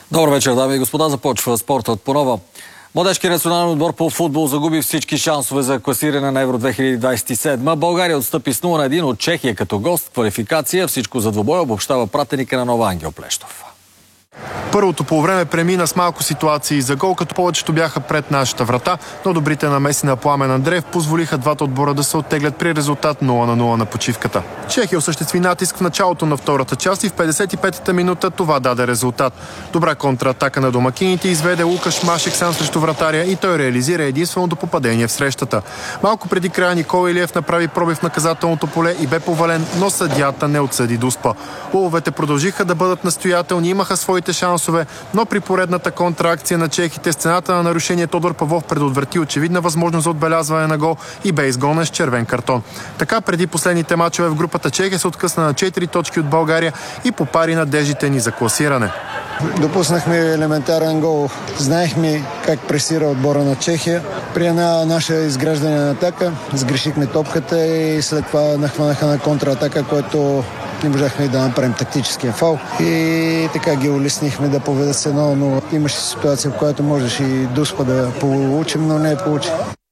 Добър вечер, дами и господа. Започва спортът по нова. Младежки национален отбор по футбол загуби всички шансове за класиране на Евро 2027. България отстъпи с 0-1 от Чехия като гост. Квалификация, всичко за двобой, обобщава пратеника на Нова Ангел Плещов. Първото полувреме премина с малко ситуации за гол, като повечето бяха пред нашата врата, но добрите намеси на Пламен Андреев позволиха двата отбора да се оттеглят при резултат 0-0 на почивката. Чехия осъществи натиск в началото на втората част и в 55-та минута това даде резултат. Добра контратака на домакините изведе Лукаш Машек сам срещу вратаря и той реализира единственото попадение в срещата. Малко преди края Никола Илиев направи пробив в наказателното поле и бе повален, но съдията не отсъди дуспа. Лъвовете продължиха да бъдат настоятелни, имаха своите шансове, но при поредната контраакция на чехите сцената на нарушение Тодор Павлов предотврати очевидна възможност за отбелязване на гол и бе изгонен с червен картон. Така преди последните мачове в групата Чехия се откъсна на 4 точки от България и попари надеждите ни за класиране. Допуснахме елементарен гол. Знаехме как пресира отбора на Чехия. При една наша изграждане на атака сгрешихме топката и след това нахванаха на контратака, който не можахме да направим тактическия фал. И така ги улеснихме да поведат се едно, но имаше ситуация, в която можеш и дуспа да получим, но не я получи.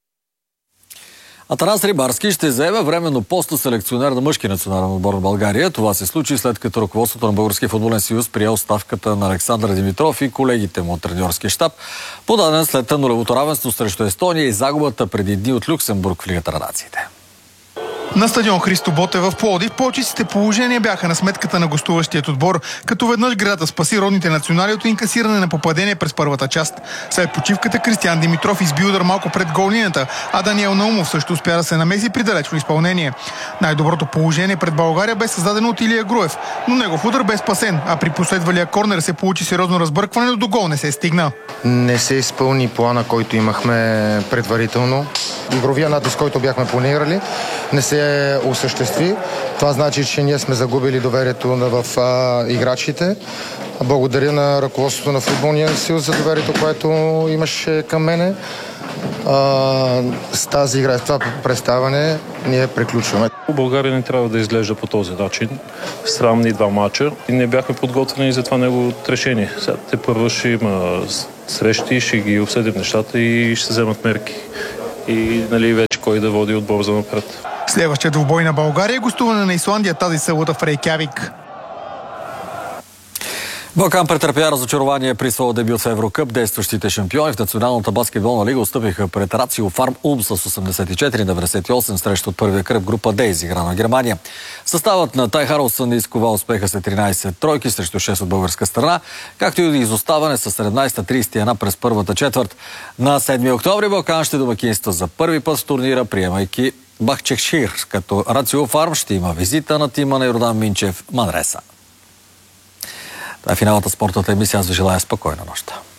Атанас Рибарски ще заеме временно поста селекционер на мъжки национален отбор на България. Това се случи след като ръководството на Българския футболен съюз прие оставката на Александър Димитров и колегите му от треньорския щаб, подаден след нулевото равенство срещу Естония и загубата преди дни от Люксембург в Лигата на нациите. На стадион Христо Ботев в Пловдив по-чистите положения бяха на сметката на гостуващият отбор, като веднъж градата спаси родните национали от инкасиране на попадение през първата част. След почивката Кристиян Димитров изби удар малко пред голнината, а Даниел Наумов също успя да се намеси при далечно изпълнение. Най-доброто положение пред България бе създадено от Илия Груев, но негов удар бе спасен, а при последвалия корнер се получи сериозно разбъркване, но до гол не се стигна. Не се изпълни плана, който имахме предварително. Игровия натиск, който бяхме планирали, не се осъществи. Това значи, че ние сме загубили доверието в играчите. Благодаря на ръководството на Футболния съюз за доверието, което имаше към мене. С тази игра, с това представяне ние приключваме. България не трябва да изглежда по този начин. Срамни два мача и не бяхме подготвени за това негово решение. Сега те първо ще има срещи, ще ги обсъдим нещата и ще се вземат мерки. И вече кой да води отбор за напред. Следващия двубой на България е гостуване на Исландия тази събота в Рейкявик. Балкан претърпя разочарование при своя дебют в Еврокъп. Действащите шампиони в Националната баскетболна лига отстъпиха пред Рацио Фарм Улм с 84-98 срещу от първия кръг група Д, изиграна в Германия. Съставът на Тай Харлсън изкова успеха след 13 тройки срещу 6 от българска страна, както и изоставане с 17-31 през първата четвърт. На 7 октомври Балкан ще домакинства за първи път в турнира, приемайки Бахчекшир, като Рацио Фарм ще има визита на тима на Йордан Минчев Манреса. Това е финалната спортната емисия. Аз ви желая спокойна нощ.